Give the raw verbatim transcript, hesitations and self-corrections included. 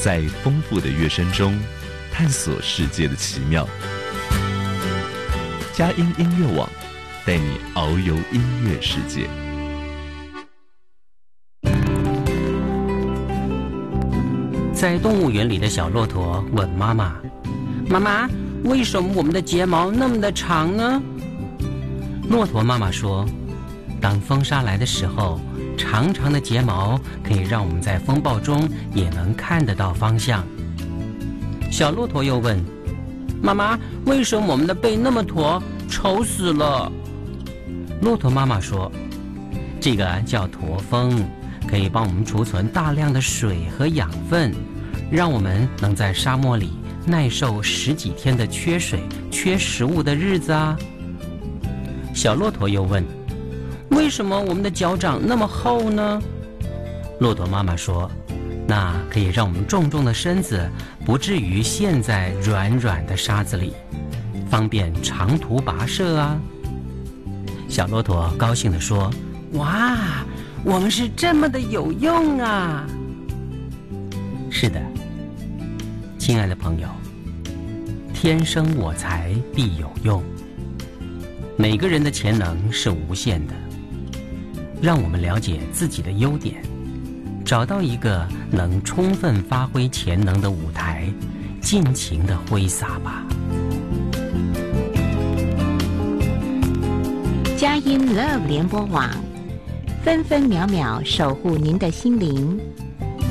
在丰富的乐声中探索世界的奇妙。佳音音乐网带你遨游音乐世界。 在动物园里的小骆驼问妈妈：“妈妈，为什么我们的睫毛那么的长呢？”骆驼妈妈说：“当风沙来的时候，长长的睫毛可以让我们在风暴中也能看得到方向。”小骆驼又问：“妈妈，为什么我们的背那么驼，丑死了？”骆驼妈妈说：“这个叫驼峰，可以帮我们储存大量的水和养分，让我们能在沙漠里耐受十几天的缺水、缺食物的日子啊。”小骆驼又问：“为什么我们的脚掌那么厚呢？”骆驼妈妈说：“那可以让我们重重的身子不至于陷在软软的沙子里，方便长途跋涉啊。”小骆驼高兴地说：“哇，我们是这么的有用啊！”是的，亲爱的朋友，天生我材必有用。每个人的潜能是无限的，让我们了解自己的优点，找到一个能充分发挥潜能的舞台，尽情地挥洒吧。 佳音 Love 联播网，分分秒秒守护您的心灵。